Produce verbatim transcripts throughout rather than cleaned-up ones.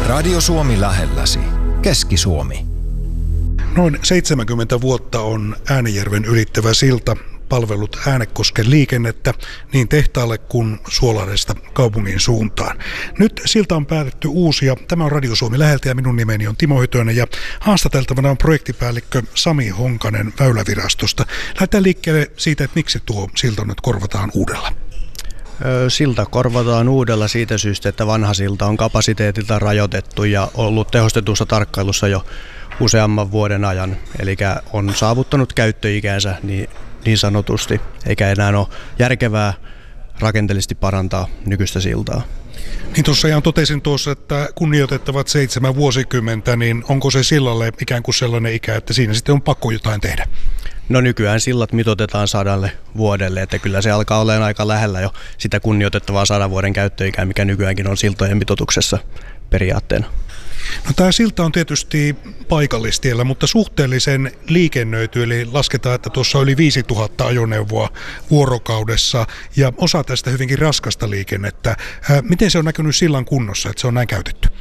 Radio Suomi lähelläsi. Keski-Suomi. Noin seitsemänkymmentä vuotta on Äänijärven ylittävä silta palvellut Äänekosken liikennettä niin tehtaalle kuin Suolahdesta kaupungin suuntaan. Nyt silta on päätetty uusia. Tämä on Radio Suomi läheltä ja minun nimeni on Timo Hytönen ja haastateltavana on projektipäällikkö Sami Honkanen Väylävirastosta. Lähdetään liikkeelle siitä, että miksi tuo silta nyt korvataan uudella. Silta korvataan uudella siitä syystä, että vanha silta on kapasiteetilta rajoitettu ja ollut tehostetussa tarkkailussa jo useamman vuoden ajan. Eli on saavuttanut käyttöikänsä niin, niin sanotusti, eikä enää ole järkevää rakenteellisesti parantaa nykyistä siltaa. Niin tuossa ihan totesin tuossa, että kunnioitettavat seitsemän vuosikymmentä, niin onko se sillalle ikään kuin sellainen ikä, että siinä sitten on pakko jotain tehdä? No nykyään sillat mitoitetaan sadalle vuodelle, että kyllä se alkaa olemaan aika lähellä jo sitä kunnioitettavaa sadan vuoden käyttöikää, mikä nykyäänkin on siltojen mitoituksessa periaatteena. No tämä silta on tietysti paikallistiellä, mutta suhteellisen liikennöity, eli lasketaan, että tuossa on yli viisituhatta ajoneuvoa vuorokaudessa ja osa tästä hyvinkin raskasta liikennettä. Miten se on näkynyt sillan kunnossa, että se on näin käytetty?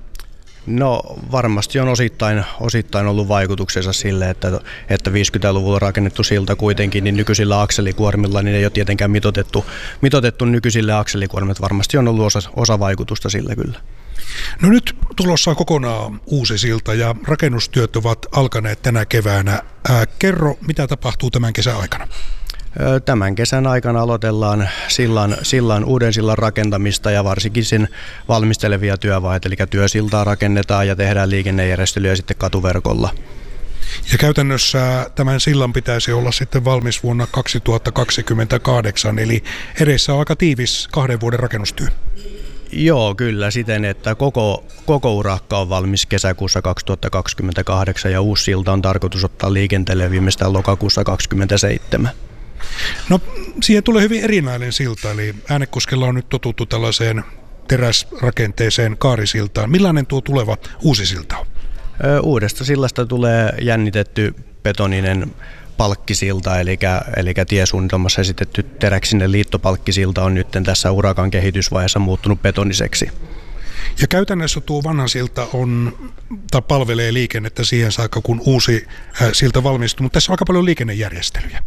No varmasti on osittain, osittain ollut vaikutuksensa sille, että, että viisikymmentäluvulla rakennettu silta kuitenkin, niin nykyisillä akselikuormilla niin ei ole tietenkään mitoitettu, mitoitettu nykyisille akselikuormit. Varmasti on ollut osa, osa vaikutusta sillä kyllä. No nyt tulossa on kokonaan uusi silta ja rakennustyöt ovat alkaneet tänä keväänä. Ää, kerro, mitä tapahtuu tämän kesän aikana? Tämän kesän aikana aloitellaan sillan, sillan, uuden sillan rakentamista ja varsinkin sen valmistelevia työvaiheita, eli työsiltaa rakennetaan ja tehdään liikennejärjestelyjä sitten katuverkolla. Ja käytännössä tämän sillan pitäisi olla sitten valmis vuonna kaksituhattakaksikymmentäkahdeksan, eli edessä on aika tiivis kahden vuoden rakennustyö. Joo, kyllä siten, että koko, koko urakka on valmis kesäkuussa kaksituhattakaksikymmentäkahdeksan ja uusi silta on tarkoitus ottaa liikenteelle viimeistään lokakuussa kaksikymmentäseitsemän. No siihen tulee hyvin erinäinen silta, eli Äänekoskella on nyt totuttu tällaiseen teräsrakenteeseen kaarisiltaan. Millainen tuo tuleva uusi silta on? Uudesta sillasta tulee jännitetty betoninen palkkisilta, eli, eli tiesuunnitelmassa esitetty teräksinen liittopalkkisilta on nyt tässä urakan kehitysvaiheessa muuttunut betoniseksi. Ja käytännössä tuo vanha silta on, tai palvelee liikennettä siihen saakka, kun uusi silta valmistuu, mutta tässä on aika paljon liikennejärjestelyjä.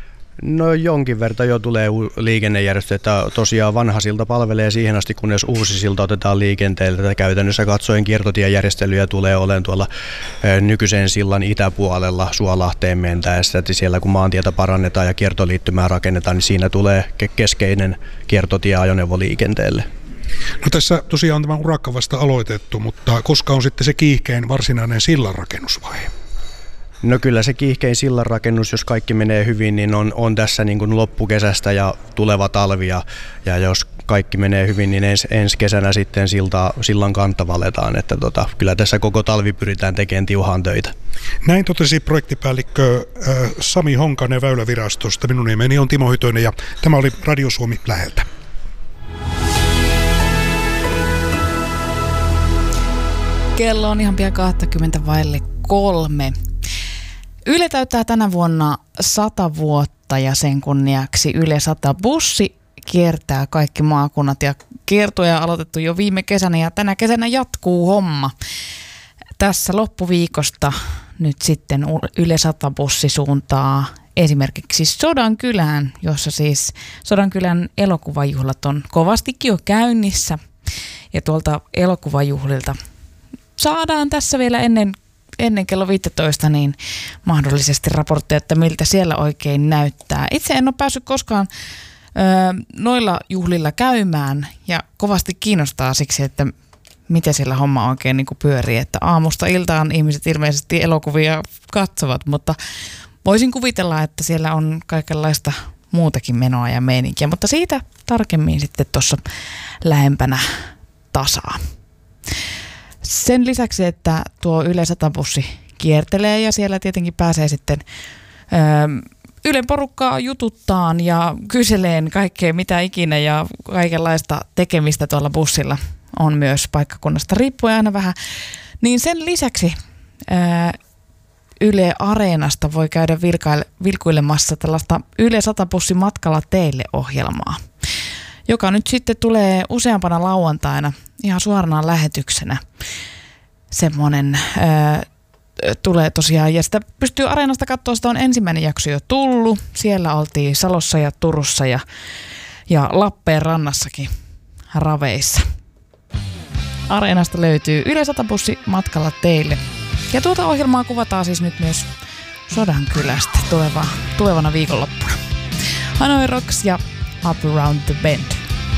No jonkin verran jo tulee liikennejärjestö, että tosiaan vanha silta palvelee siihen asti, kunnes uusi silta otetaan liikenteelle. Tätä käytännössä katsoen kiertotiejärjestelyjä tulee olemaan tuolla nykyisen sillan itäpuolella Suolahteen mentäessä. Että siellä kun maantietä parannetaan ja kiertoliittymää rakennetaan, niin siinä tulee keskeinen kiertotie ajoneuvoliikenteelle. No tässä tosiaan on tämä urakka vasta aloitettu, mutta koska on sitten se kiihkein varsinainen sillan rakennusvaihe? No kyllä se kiihkein sillanrakennus, jos kaikki menee hyvin, niin on, on tässä niin kuin loppukesästä ja tuleva talvi. Ja, ja jos kaikki menee hyvin, niin ens, ensi kesänä sitten silta, sillan kantta valetaan. Että tota, kyllä tässä koko talvi pyritään tekemään tiuhaan töitä. Näin totesi projektipäällikkö äh, Sami Honkanen Väylävirastosta. Minun nimeni on Timo Hytönen ja tämä oli Radio Suomi läheltä. Kello on ihan pian kaksikymmentä vaille kolme. Yle täyttää tänä vuonna sata vuotta ja sen kunniaksi Yle sata bussi kiertää kaikki maakunnat ja kiertoja on aloitettu jo viime kesänä ja tänä kesänä jatkuu homma. Tässä loppuviikosta nyt sitten Yle sata bussi suuntaa esimerkiksi Sodankylään, jossa siis Sodankylän elokuvajuhlat on kovastikin jo käynnissä ja tuolta elokuvajuhlilta saadaan tässä vielä ennen ennen kello viisitoista niin mahdollisesti raportteja, että miltä siellä oikein näyttää. Itse en ole päässyt koskaan ö, noilla juhlilla käymään ja kovasti kiinnostaa siksi, että miten siellä homma oikein niin kuin pyörii. Että aamusta iltaan ihmiset ilmeisesti elokuvia katsovat, mutta voisin kuvitella, että siellä on kaikenlaista muutakin menoa ja meininkiä, mutta siitä tarkemmin sitten tuossa lähempänä tasaa. Sen lisäksi, että tuo Yle sata bussi kiertelee ja siellä tietenkin pääsee sitten ö, Ylen porukkaa jututtaan ja kyseleen kaikkea mitä ikinä ja kaikenlaista tekemistä tuolla bussilla on myös paikkakunnasta riippuen aina vähän. Niin sen lisäksi ö, Yle Areenasta voi käydä vilkaile, vilkuilemassa tällaista Yle sata bussi matkalla teille -ohjelmaa, joka nyt sitten tulee useampana lauantaina ihan suorana lähetyksenä. Semmoinen ää, tulee tosiaan, ja sitä pystyy Areenasta katsoa, sitä on ensimmäinen jakso jo tullut. Siellä oltiin Salossa ja Turussa ja, ja Lappeenrannassakin raveissa. Areenasta löytyy Yle Sata Bussi matkalla teille. Ja tuota ohjelmaa kuvataan siis nyt myös Sodankylästä tuleva, tulevana viikonloppuna. Hanoi Rocks ja Up Around the Bend.